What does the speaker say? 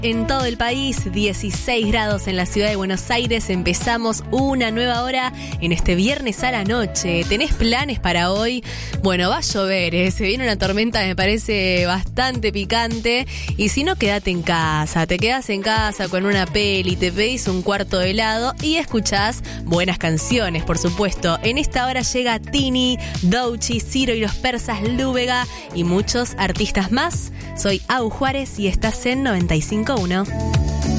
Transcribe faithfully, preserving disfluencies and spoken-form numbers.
en todo el país, dieciséis grados en la ciudad de Buenos Aires. Empezamos una nueva hora en este viernes a la noche. ¿Tenés planes para hoy? Bueno, va a llover, ¿eh? Se viene una tormenta, me parece bastante picante. Y si no, quédate en casa. Te quedás en casa con una peli, te pedís un cuarto de helado y escuchás buenas canciones, por supuesto. En esta hora llega Tini, Douchi, Ciro y los Persas Lúbega y muchos artistas más. Soy Au Juárez y estás en noventa y cinco punto uno.